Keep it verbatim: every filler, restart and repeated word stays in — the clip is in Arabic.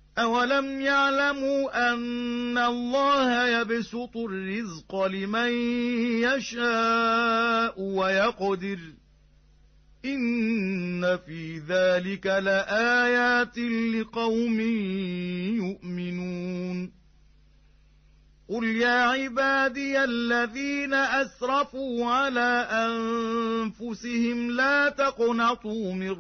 أَوَلَمْ يَعْلَمُوا أَنَّ اللَّهَ يَبْسُطُ الرِّزْقَ لِمَن يَشَاءُ وَيَقْدِرُ إِنَّ فِي ذَلِكَ لَآيَاتٍ لِقَوْمٍ يُؤْمِنُونَ قُلْ يَا عِبَادِيَ الَّذِينَ أَسْرَفُوا عَلَىٰ أَنفُسِهِمْ لَا تَقْنَطُوا مِن